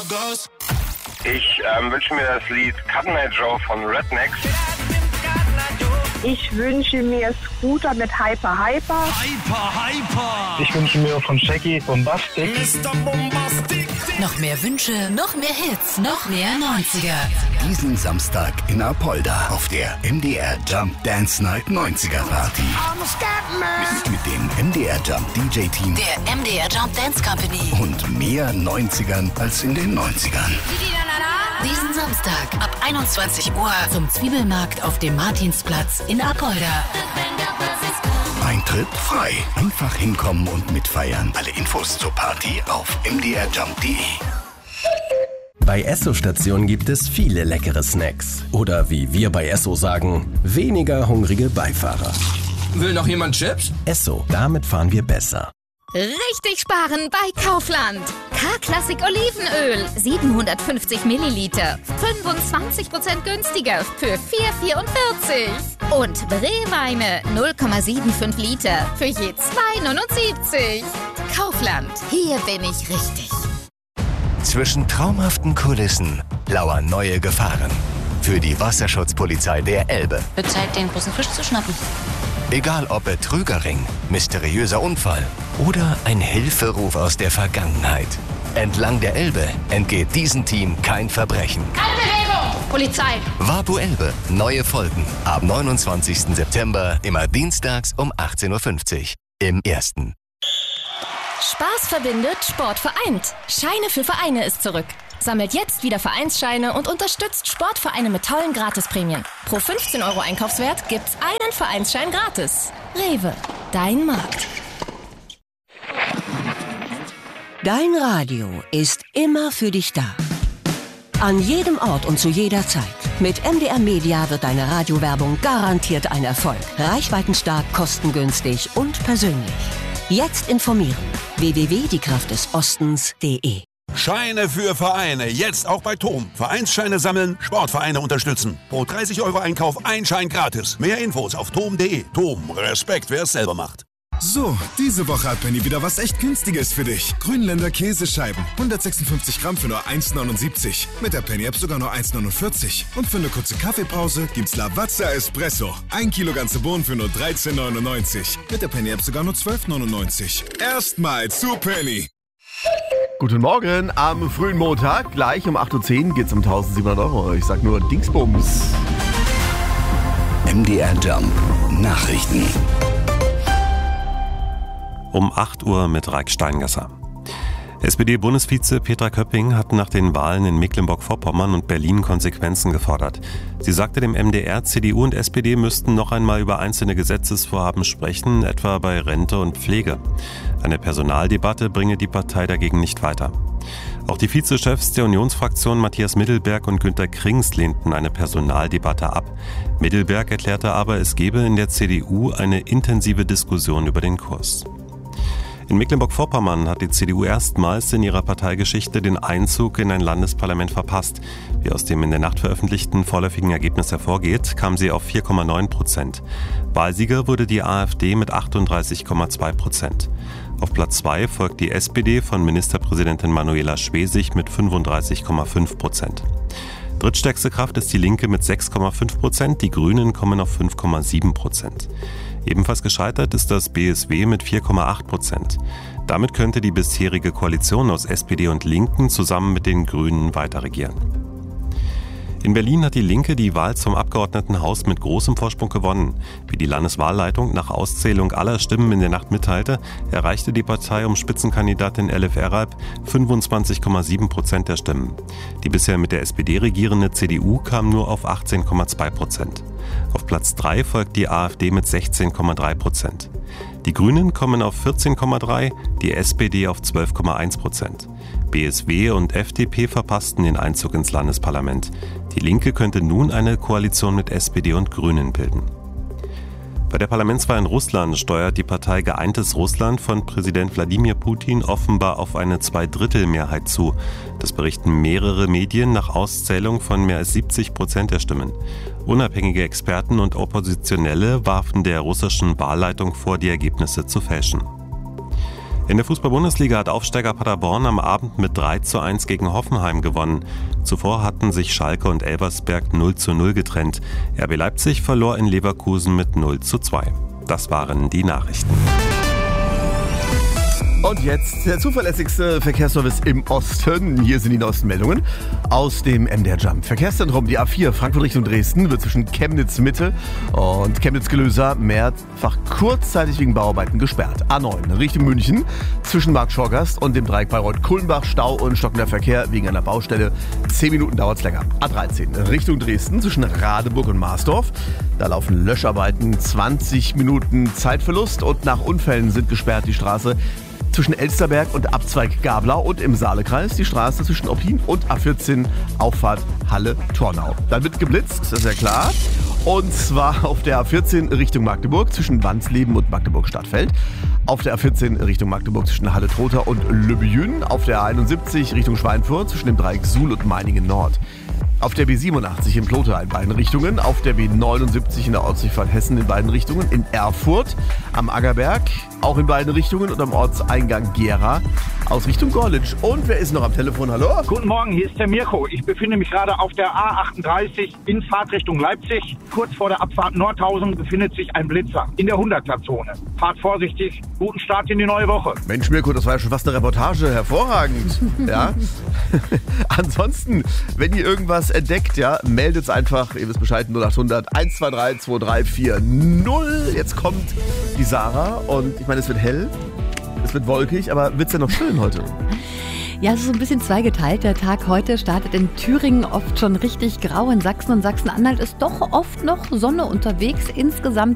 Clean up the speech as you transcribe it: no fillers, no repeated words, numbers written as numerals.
Ich wünsche mir das Lied Cut Night Joe von Rednex. Ich wünsche mir Scooter mit Hyper Hyper. Ich wünsche mir von Shaggy Bombastic. Noch mehr Wünsche, noch mehr Hits, noch mehr 90er. Diesen Samstag in Apolda auf der MDR Jump Dance Night 90er Party. Mit dem MDR Jump DJ Team. Der MDR Jump Dance Company. Und mehr 90ern als in den 90ern. Diesen Samstag ab 21 Uhr zum Zwiebelmarkt auf dem Martinsplatz in Apolda. Eintritt frei. Einfach hinkommen und mitfeiern. Alle Infos zur Party auf mdrjump.de. Bei Esso-Stationen gibt es viele leckere Snacks. Oder wie wir bei Esso sagen, weniger hungrige Beifahrer. Will noch jemand Chips? Esso, damit fahren wir besser. Richtig sparen bei Kaufland. K-Classic Olivenöl, 750 Milliliter, 25% günstiger für 4,44. Und Brewweine, 0,75 Liter für je 2,79. Kaufland, hier bin ich richtig. Zwischen traumhaften Kulissen lauern neue Gefahren. Für die Wasserschutzpolizei der Elbe. Wird Zeit, den großen Fisch zu schnappen. Egal ob Betrügerring, mysteriöser Unfall oder ein Hilferuf aus der Vergangenheit. Entlang der Elbe entgeht diesem Team kein Verbrechen. Keine Bewegung! Polizei! Wapu Elbe. Neue Folgen. Ab 29. September, immer dienstags um 18.50 Uhr. Im Ersten. Spaß verbindet, Sport vereint. Scheine für Vereine ist zurück. Sammelt jetzt wieder Vereinsscheine und unterstützt Sportvereine mit tollen Gratisprämien. Pro 15 € Einkaufswert gibt's einen Vereinsschein gratis. Rewe, dein Markt. Dein Radio ist immer für dich da. An jedem Ort und zu jeder Zeit. Mit MDR Media wird deine Radiowerbung garantiert ein Erfolg. Reichweitenstark, kostengünstig und persönlich. Jetzt informieren. www.diekraftdesostens.de. Scheine für Vereine, jetzt auch bei TOM. Vereinsscheine sammeln, Sportvereine unterstützen. Pro 30 € Einkauf ein Schein gratis. Mehr Infos auf tom.de. TOM, Respekt, wer es selber macht. So, diese Woche hat Penny wieder was echt Günstiges für dich. Grünländer Käsescheiben, 156 Gramm für nur 1,79. Mit der Penny-App sogar nur 1,49. Und für eine kurze Kaffeepause gibt's Lavazza Espresso. 1 Kilo ganze Bohnen für nur 13,99. Mit der Penny-App sogar nur 12,99. Erstmal zu Penny. Guten Morgen, am frühen Montag, gleich um 8.10 Uhr geht's um 1.700 €. Ich sag nur Dingsbums. MDR Jump Nachrichten. Um 8 Uhr mit Raik Steingasser. SPD-Bundesvize Petra Köpping hat nach den Wahlen in Mecklenburg-Vorpommern und Berlin Konsequenzen gefordert. Sie sagte dem MDR, CDU und SPD müssten noch einmal über einzelne Gesetzesvorhaben sprechen, etwa bei Rente und Pflege. Eine Personaldebatte bringe die Partei dagegen nicht weiter. Auch die Vizechefs der Unionsfraktion Matthias Middelberg und Günter Krings lehnten eine Personaldebatte ab. Middelberg erklärte aber, es gebe in der CDU eine intensive Diskussion über den Kurs. In Mecklenburg-Vorpommern hat die CDU erstmals in ihrer Parteigeschichte den Einzug in ein Landesparlament verpasst. Wie aus dem in der Nacht veröffentlichten vorläufigen Ergebnis hervorgeht, kam sie auf 4,9%. Wahlsieger wurde die AfD mit 38,2%. Auf Platz 2 folgt die SPD von Ministerpräsidentin Manuela Schwesig mit 35,5%. Drittstärkste Kraft ist die Linke mit 6,5%, die Grünen kommen auf 5,7%. Ebenfalls gescheitert ist das BSW mit 4,8%. Damit könnte die bisherige Koalition aus SPD und Linken zusammen mit den Grünen weiter regieren. In Berlin hat die Linke die Wahl zum Abgeordnetenhaus mit großem Vorsprung gewonnen. Wie die Landeswahlleitung nach Auszählung aller Stimmen in der Nacht mitteilte, erreichte die Partei um Spitzenkandidatin Elif Eralp 25,7% der Stimmen. Die bisher mit der SPD regierende CDU kam nur auf 18,2%. Auf Platz 3 folgt die AfD mit 16,3%. Die Grünen kommen auf 14,3%, die SPD auf 12,1%. BSW und FDP verpassten den Einzug ins Landesparlament. Die Linke könnte nun eine Koalition mit SPD und Grünen bilden. Bei der Parlamentswahl in Russland steuert die Partei Geeintes Russland von Präsident Wladimir Putin offenbar auf eine Zweidrittelmehrheit zu. Das berichten mehrere Medien nach Auszählung von mehr als 70% der Stimmen. Unabhängige Experten und Oppositionelle warfen der russischen Wahlleitung vor, die Ergebnisse zu fälschen. In der Fußball-Bundesliga hat Aufsteiger Paderborn am Abend mit 3:1 gegen Hoffenheim gewonnen. Zuvor hatten sich Schalke und Elversberg 0:0 getrennt. RB Leipzig verlor in Leverkusen mit 0:2. Das waren die Nachrichten. Und jetzt der zuverlässigste Verkehrsservice im Osten. Hier sind die neuesten Meldungen aus dem MDR Jump. Verkehrszentrum, die A4 Frankfurt Richtung Dresden wird zwischen Chemnitz Mitte und Chemnitz-Gelösa mehrfach kurzzeitig wegen Bauarbeiten gesperrt. A9 Richtung München zwischen Markt Schorgast und dem Dreieck Bayreuth-Kulmbach Stau und stockender Verkehr wegen einer Baustelle. 10 Minuten dauert es länger. A13 Richtung Dresden zwischen Radeburg und Marsdorf. Da laufen Löscharbeiten, 20 Minuten Zeitverlust und nach Unfällen sind gesperrt die Straße zwischen Elsterberg und Abzweig Gablau und im Saalekreis die Straße zwischen Oppin und A14 Auffahrt Halle-Tornau. Dann wird geblitzt, das ist ja klar. Und zwar auf der A14 Richtung Magdeburg zwischen Wandsleben und Magdeburg-Stadtfeld. Auf der A14 Richtung Magdeburg zwischen Halle-Trotha und Lübbejün. Auf der A71 Richtung Schweinfurt zwischen dem Dreieck Suhl und Meiningen-Nord. Auf der B87 in Plotha in beiden Richtungen, auf der B79 in der Ortsdurchfahrt Hessen in beiden Richtungen, in Erfurt, am Aggerberg, auch in beiden Richtungen und am Ortseingang Gera aus Richtung Gorlitz. Und wer ist noch am Telefon? Hallo? Guten Morgen, hier ist der Mirko. Ich befinde mich gerade auf der A38 in Fahrtrichtung Leipzig. Kurz vor der Abfahrt Nordhausen befindet sich ein Blitzer in der 100er-Zone. Fahrt vorsichtig, guten Start in die neue Woche. Mensch Mirko, das war ja schon fast eine Reportage. Hervorragend. Ja. Ansonsten, wenn ihr irgendwas entdeckt, ja, meldet es einfach. Ihr wisst Bescheid, 0800 123 2340. Jetzt kommt die Sarah und ich meine, es wird hell, es wird wolkig, aber wird es ja noch schön heute? Ja, es ist so ein bisschen zweigeteilt. Der Tag heute startet in Thüringen oft schon richtig grau. In Sachsen und Sachsen-Anhalt ist doch oft noch Sonne unterwegs. Insgesamt